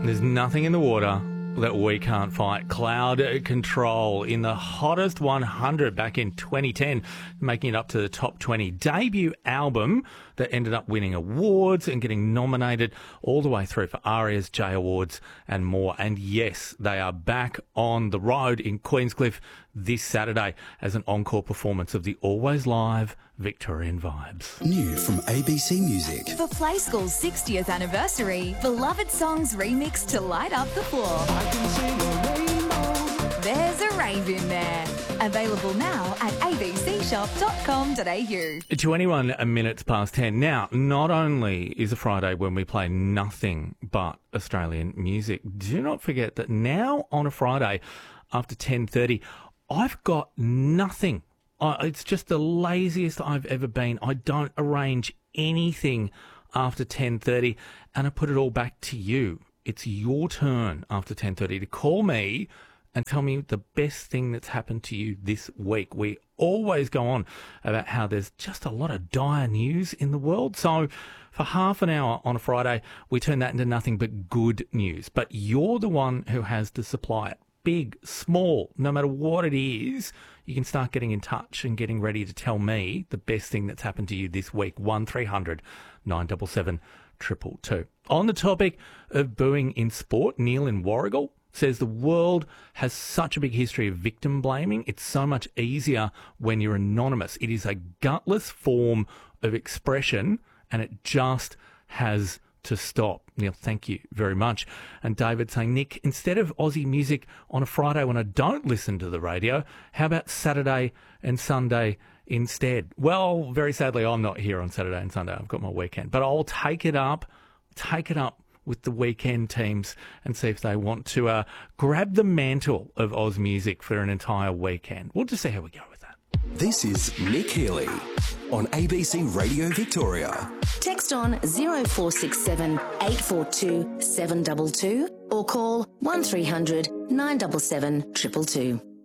There's nothing in the water that we can't fight. Cloud Control in the hottest 100 back in 2010, making it up to the top 20. Debut album that ended up winning awards and getting nominated all the way through for ARIAs, J Awards and more. And yes, they are back on the road in Queenscliff this Saturday as an encore performance of the always live Victorian vibes. New from ABC Music. For Play School's 60th anniversary, beloved songs remixed to light up the floor. I can sing a rainbow. There's a rave in there. Available now at abcshop.com.au. 21 minutes past 10. Now, not only is a Friday when we play nothing but Australian music, do not forget that now on a Friday after 10:30, I've got nothing. It's just the laziest I've ever been. I don't arrange anything after 10:30, and I put it all back to you. It's your turn after 10:30 to call me and tell me the best thing that's happened to you this week. We always go on about how there's just a lot of dire news in the world. So for half an hour on a Friday, we turn that into nothing but good news. But you're the one who has to supply it. Big, small, no matter what it is, you can start getting in touch and getting ready to tell me the best thing that's happened to you this week. 1300 977 222. On the topic of booing in sport, Neil in Warragul says the world has such a big history of victim blaming. It's so much easier when you're anonymous. It is a gutless form of expression and it just has to stop. Neil, thank you very much. And David saying, Nick, instead of Aussie music on a Friday when I don't listen to the radio, how about Saturday and Sunday instead? Well, very sadly, I'm not here on Saturday and Sunday. I've got my weekend. But I'll take it up with the weekend teams and see if they want to grab the mantle of Oz music for an entire weekend. We'll just see how we go with that. This is Nick Healy on ABC Radio Victoria. Text on 0467 842 722 or call 1300 977 222.